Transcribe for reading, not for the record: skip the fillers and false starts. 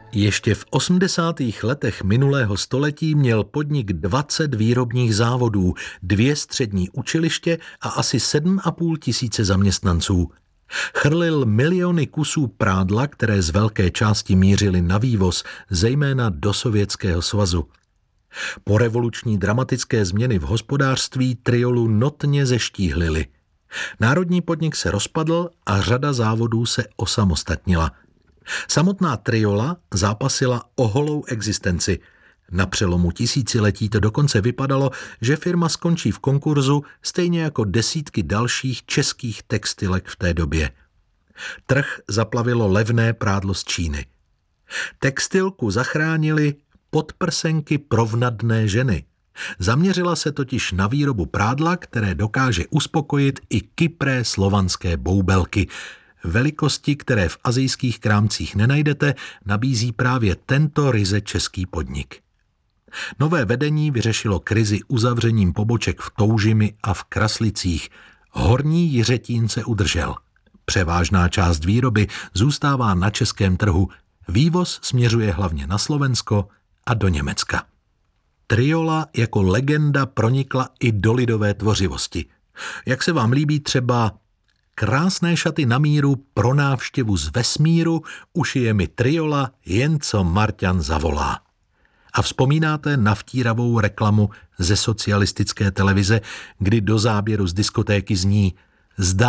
Ještě v 80. letech minulého století měl podnik 20 výrobních závodů, 2 střední učiliště a asi 7,5 tisíce zaměstnanců. Chrlil miliony kusů prádla, které z velké části mířily na vývoz, zejména do Sovětského svazu. Po revoluční dramatické změny v hospodářství Triolu notně zeštíhlily. Národní podnik se rozpadl a řada závodů se osamostatnila. Samotná Triola zápasila o holou existenci. Na přelomu tisíciletí to dokonce vypadalo, že firma skončí v konkurzu stejně jako desítky dalších českých textilek v té době. Trh zaplavilo levné prádlo z Číny. Textilku zachránili podprsenky provnadné ženy. Zaměřila se totiž na výrobu prádla, které dokáže uspokojit i kypré slovanské boubelky. Velikosti, které v asijských krámcích nenajdete, nabízí právě tento ryze český podnik. Nové vedení vyřešilo krizi uzavřením poboček v Toužimi a v Kraslicích. Horní Jiřetín se udržel. Převážná část výroby zůstává na českém trhu. Vývoz směřuje hlavně na Slovensko a do Německa. Triola jako legenda pronikla i do lidové tvořivosti. Jak se vám líbí třeba krásné šaty na míru pro návštěvu z vesmíru ušije mi Triola, jen co Marťan zavolá. A vzpomínáte na vtíravou reklamu ze socialistické televize, kdy do záběru z diskotéky zní: zdá